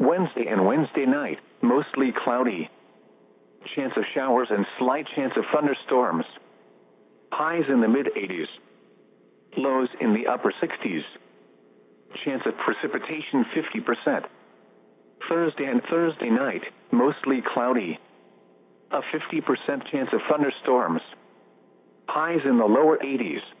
Wednesday and Wednesday night, mostly cloudy. Chance of showers and slight chance of thunderstorms. Highs in the mid-80s. Lows in the upper 60s. Chance of precipitation 50%. Thursday and Thursday night, mostly cloudy. A 50% chance of thunderstorms. Highs in the lower 80s.